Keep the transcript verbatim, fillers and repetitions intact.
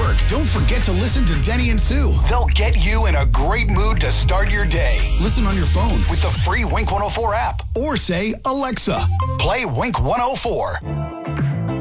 work, don't forget to listen to Denny and Sue. They'll get you in a great mood to start your day. Listen on your phone with the free Wink one oh four app. Or say, Alexa, play Wink one oh four.